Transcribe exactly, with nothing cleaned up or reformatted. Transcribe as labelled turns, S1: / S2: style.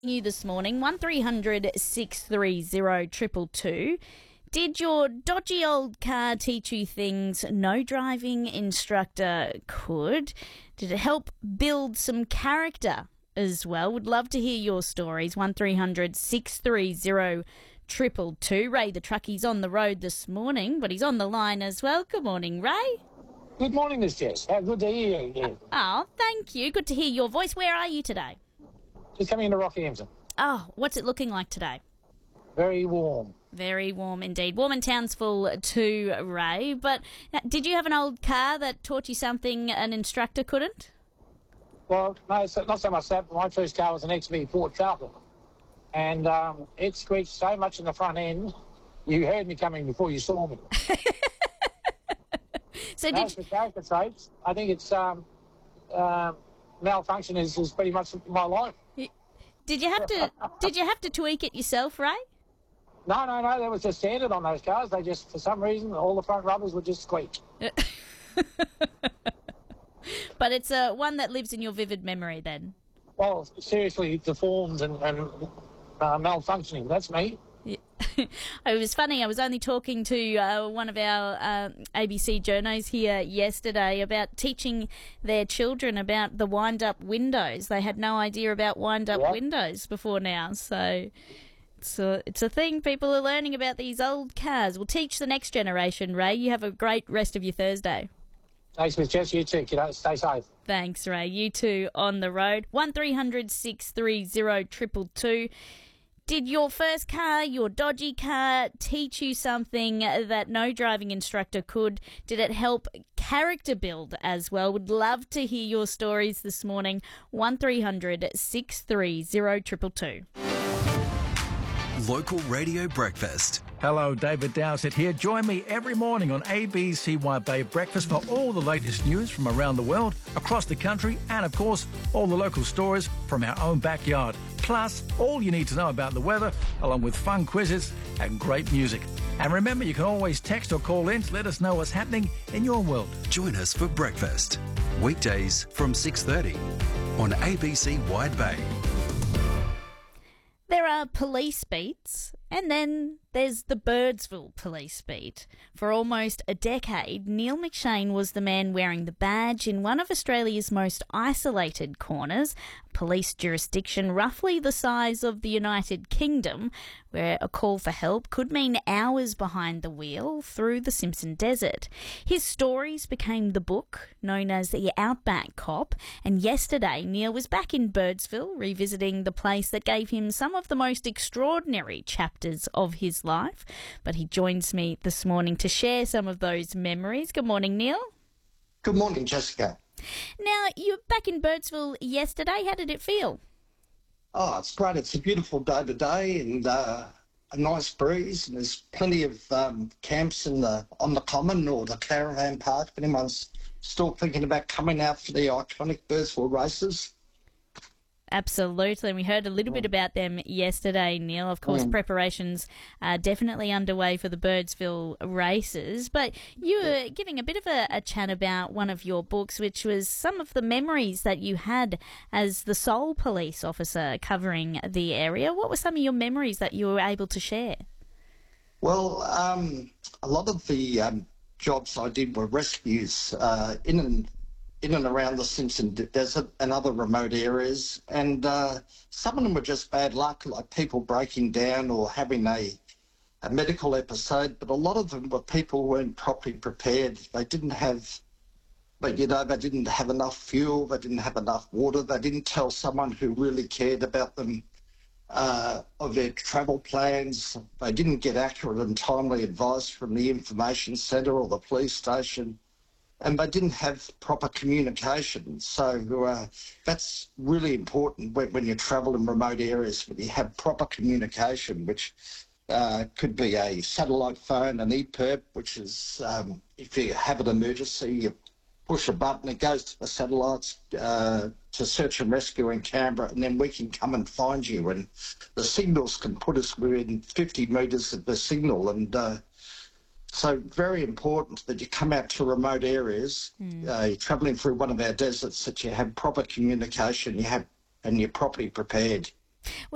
S1: You this morning, one three hundred six three zero two two two. Did your dodgy old car teach you things no driving instructor could? Did it help build some character as well? Would love to hear your stories. one three hundred six three zero two two two. Ray the truckie's on the road this morning, but he's on the line as well. Good morning, Ray.
S2: Good morning, Miss Jess. How good to hear you. Yeah.
S1: Oh, thank you. Good to hear your voice. Where are you today?
S2: Just coming into Rockhampton.
S1: Oh, what's it looking like today?
S2: Very warm.
S1: Very warm indeed. Warm in Townsville too, Ray. But now, did you have an old car that taught you something an instructor couldn't?
S2: Well, no, so, not so much that, but my first car was an X V Ford Falcon. And um, it squeaked so much in the front end, you heard me coming before you saw me.
S1: So
S2: no,
S1: did
S2: for character traits, I think it's um, uh, malfunction is, is pretty much my life.
S1: you, did you have to did you have to tweak it yourself, Ray?
S2: No, no, no, that was just standard on those cars. They just, for some reason, all the front rubbers would just squeak.
S1: But it's uh, one that lives in your vivid memory then.
S2: Well, seriously deformed and, and uh, malfunctioning. That's me.
S1: Yeah. It was funny. I was only talking to uh, one of our uh, A B C journos here yesterday about teaching their children about the wind-up windows. They had no idea about wind-up
S2: Yeah.
S1: windows before now, so it's a, it's a thing. People are learning about these old cars. We'll teach the next generation, Ray. You have a great rest of your Thursday.
S2: Thanks, Miss Jess. You too, kiddo. Stay safe.
S1: Thanks, Ray. You too on the road. one three hundred six three zero two two two. Did your first car, your dodgy car, teach you something that no driving instructor could? Did it help character build as well? Would love to hear your stories this morning. one three hundred six three zero two two two.
S3: Local Radio Breakfast.
S4: Hello, David Dowsett here. Join me every morning on A B C Wide Bay Breakfast for all the latest news from around the world, across the country, and of course, all the local stories from our own backyard. Plus, all you need to know about the weather, along with fun quizzes and great music. And remember, you can always text or call in to let us know what's happening in your world.
S3: Join us for breakfast. Weekdays from six thirty on A B C Wide Bay.
S1: There are police beats, and then there's the Birdsville police beat. For almost a decade, Neil McShane was the man wearing the badge in one of Australia's most isolated corners, a police jurisdiction roughly the size of the United Kingdom, where a call for help could mean hours behind the wheel through the Simpson Desert. His stories became the book known as The Outback Cop, and yesterday Neil was back in Birdsville revisiting the place that gave him some of the most extraordinary chapters of his life. But he joins me this morning to share some of those memories. Good morning, Neil.
S5: Good morning, Jessica.
S1: Now, you were back in Birdsville yesterday. How did it feel?
S5: Oh, it's great. It's a beautiful day today and uh, a nice breeze. And there's plenty of um, camps in the on the common or the caravan park if anyone's still thinking about coming out for the iconic Birdsville races.
S1: Absolutely, and we heard a little bit about them yesterday, Neil. Of course,
S5: Mm.
S1: preparations are definitely underway for the Birdsville races, but you were giving a bit of a, a chat about one of your books, which was some of the memories that you had as the sole police officer covering the area. What were some of your memories that you were able to share?
S5: Well, um, a lot of the um, jobs I did were rescues uh, in and in and around the Simpson Desert and other remote areas, and uh, some of them were just bad luck, like people breaking down or having a, a medical episode, but a lot of them were people who weren't properly prepared. They didn't have, but you know, they didn't have enough fuel, they didn't have enough water, they didn't tell someone who really cared about them uh, of their travel plans, they didn't get accurate and timely advice from the information centre or the police station, and they didn't have proper communication. So uh, that's really important when, when you travel in remote areas, when you have proper communication, which uh, could be a satellite phone, an E P I R P, which is um, if you have an emergency, you push a button, it goes to the satellites uh, to search and rescue in Canberra, and then we can come and find you. And the signals can put us within fifty metres of the signal, and uh, so very important that you come out to remote areas, mm. uh, you're travelling through one of our deserts, that you have proper communication, you have, and you're properly prepared.